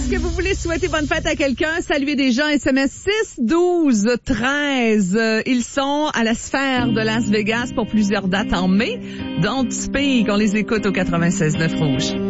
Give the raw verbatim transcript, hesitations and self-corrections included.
Est-ce que vous voulez souhaiter bonne fête à quelqu'un? Saluer des gens, S M S six douze treize. Ils sont à la Sphère de Las Vegas pour plusieurs dates en mai. Don't Speak, on les écoute au quatre-vingt-seize neuf Rouge.